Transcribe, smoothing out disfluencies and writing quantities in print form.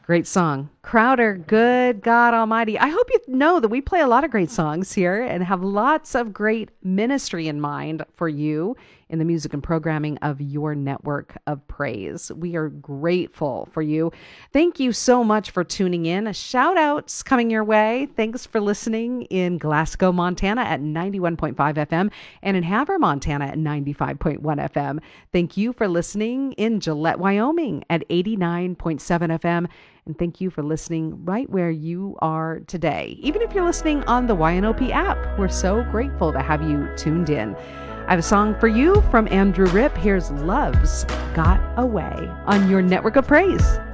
Great song. Crowder, good God Almighty. I hope you know that we play a lot of great songs here and have lots of great ministry in mind for you in the music and programming of your network of praise. We are grateful for you. Thank you so much for tuning in. Shout outs coming your way. Thanks for listening in Glasgow, Montana at 91.5 FM and in Havre, Montana at 95.1 FM. Thank you for listening in Gillette, Wyoming at 89.7 FM. And thank you for listening right where you are today. Even if you're listening on the YNOP app, we're so grateful to have you tuned in. I have a song for you from Andrew Ripp. Here's Love's Got Away on your network of praise.